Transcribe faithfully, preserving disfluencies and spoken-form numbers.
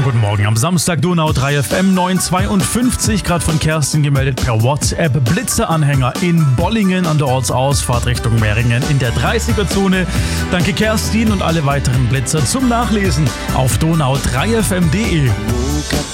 guten Morgen am Samstag, Donau drei F M neun zweiundfünfzig, gerade von Kerstin gemeldet per WhatsApp. Blitzeanhänger in Bollingen an der Ortsausfahrt Richtung Meringen in der dreißiger-Zone. Danke Kerstin und alle weiteren Blitzer zum Nachlesen auf donau drei f m punkt de.